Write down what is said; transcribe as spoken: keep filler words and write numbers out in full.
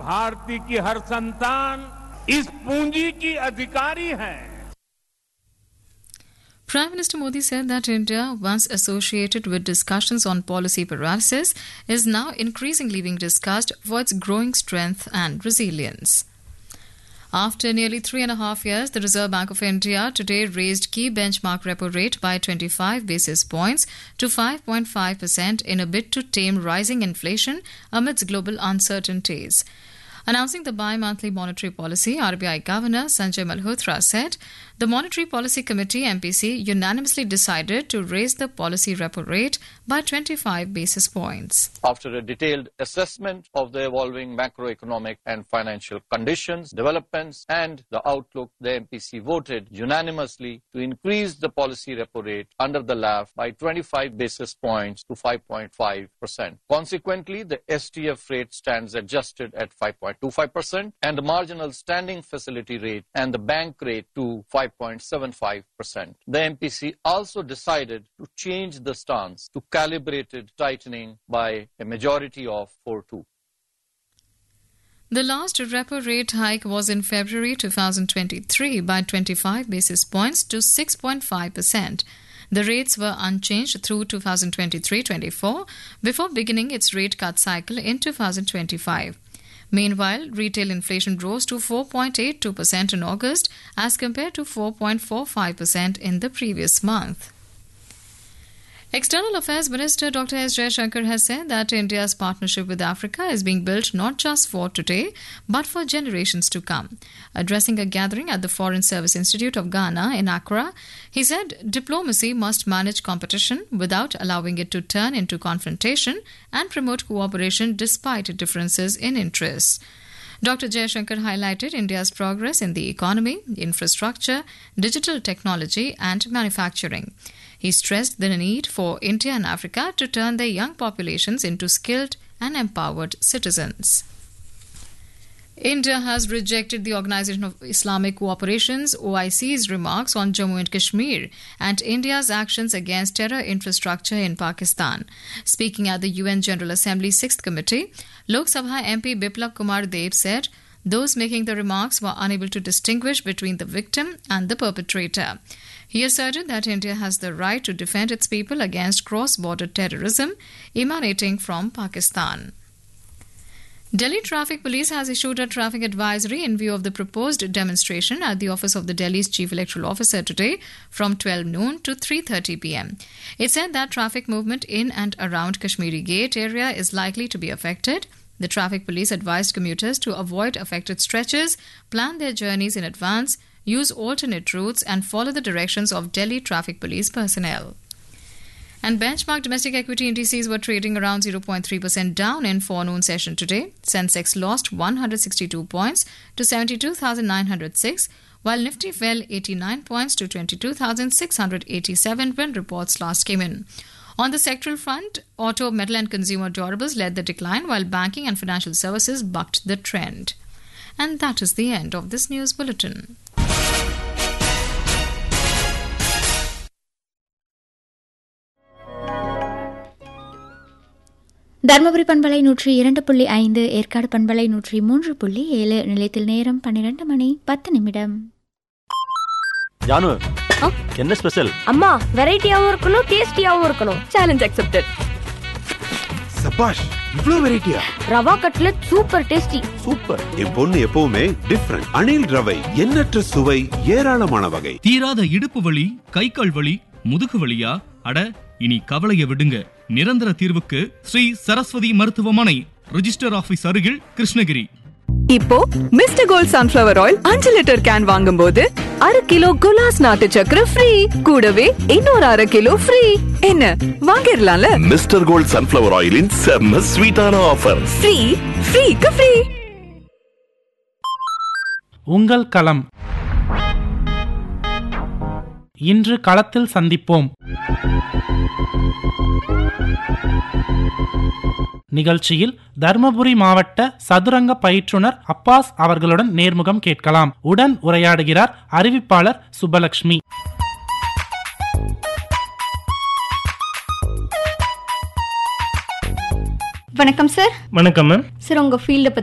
भारती की हर संतान इस पूंजी की अधिकारी है. Prime Minister Modi said that India, once associated with discussions on policy paralysis, is now increasingly being discussed for its growing strength and resilience. After nearly three and a half years, the Reserve Bank of India today raised key benchmark repo rate by twenty-five basis points to five point five percent in a bid to tame rising inflation amidst global uncertainties. Announcing the bi-monthly monetary policy, R B I Governor Sanjay Malhotra said the Monetary Policy Committee M P C unanimously decided to raise the policy repo rate by twenty-five basis points. After a detailed assessment of the evolving macroeconomic and financial conditions, developments and the outlook, the M P C voted unanimously to increase the policy repo rate under the L A F by twenty-five basis points to five point five percent. Consequently, the S T F rate stands adjusted at five point two five percent and the marginal standing facility rate and the bank rate to five point seven five percent. The M P C also decided to change the stance to calibrated tightening by a majority of four to two. The last repo rate hike was in February twenty twenty-three by twenty-five basis points to six point five percent. The rates were unchanged through twenty twenty-three twenty-four before beginning its rate cut cycle in twenty twenty-five. Meanwhile, retail inflation rose to four point eight two percent in August as compared to four point four five percent in the previous month. External Affairs Minister Doctor S. Jaishankar has said that India's partnership with Africa is being built not just for today, but for generations to come. Addressing a gathering at the Foreign Service Institute of Ghana in Accra, he said diplomacy must manage competition without allowing it to turn into confrontation and promote cooperation despite differences in interests. Doctor Jaishankar highlighted India's progress in the economy, infrastructure, digital technology and manufacturing. He stressed the need for India and Africa to turn their young populations into skilled and empowered citizens. India has rejected the Organisation of Islamic Cooperation's O I C's remarks on Jammu and Kashmir and India's actions against terror infrastructure in Pakistan. Speaking at the U N General Assembly's sixth Committee, Lok Sabha M P Biplab Kumar Deb said those making the remarks were unable to distinguish between the victim and the perpetrator. He asserted that India has the right to defend its people against cross-border terrorism emanating from Pakistan. Delhi Traffic Police has issued a traffic advisory in view of the proposed demonstration at the office of the Delhi's Chief Electoral Officer today from twelve noon to three thirty p m. It said that traffic movement in and around Kashmiri Gate area is likely to be affected. The Traffic Police advised commuters to avoid affected stretches, plan their journeys in advance, use alternate routes and follow the directions of Delhi Traffic Police personnel. And benchmark domestic equity indices were trading around zero point three percent down in forenoon session today. Sensex lost one hundred sixty-two points to seventy-two thousand nine hundred six, while Nifty fell eighty-nine points to twenty-two thousand six hundred eighty-seven when reports last came in. On the sectoral front, auto, metal and consumer durables led the decline, while banking and financial services bucked the trend. And that is the end of this news bulletin. Dharmapuri பண்பலை நூற்றி இரண்டு புள்ளி ஐந்து, ஏற்காடு பண்பலை நூற்றி மூன்று புள்ளி ஏழு, நிலையத்தில் நேரம் பன்னிரண்டு மணி பத்து நிமிடம். ஜானு, என்ன ஸ்பெஷல்? அம்மா, வெரைட்டியாவும் இருக்கணும், டேஸ்டியாவும் இருக்கணும். Challenge accepted. சபாஷ், இவ்ளோ வெரைட்டியா? Rava cutlet super tasty. Super. என் பொண்ணு எப்பவுமே டிஃபரண்ட். அணில் ரவை, எண்ணற்ற சுவை, ஏராளமான வகை. தீராத இடுப்பு வலி, கை கால் வலி, முதுகு வலியா? அட, இனி கவலைய விடுங்க. நிரந்தர தீர்வுக்கு ஸ்ரீ சரஸ்வதி மருத்துவமனை, ரிஜிஸ்டர் ஆபீஸ் அருகில், கிருஷ்ணகிரி. இப்போ மிஸ்டர் கோல்ட் சன்ஃபிளவர் ஆயில் அஞ்சு லிட்டர் கேன் வாங்கும் போது அரை கிலோ குலாஸ் நாட்டு சக்கரை ஃப்ரீ, கூடவே இன்னொரு அரை கிலோ ஃப்ரீ. என்ன வாங்கிடலாம்ல? மிஸ்டர் கோல்ட் சன்ஃபிளவர் ஆயிலின் செம்ம ஸ்வீட்டான ஆஃபர். Free ஃப்ரீக்கு free. உங்கள் களம். இன்று களத்தில் சந்திப்போம் நிகழ்ச்சியில் தர்மபுரி மாவட்ட சதுரங்க பயிற்றுனர் அப்பாஸ் அவர்களுடன் நேர்முகம் கேட்கலாம். உடன் உரையாடுகிறார் அறிவிப்பாளர் சுப்பலட்சுமி. வணக்கம் சார். வணக்கம் மேம். சார், உங்க ஃபீல்ட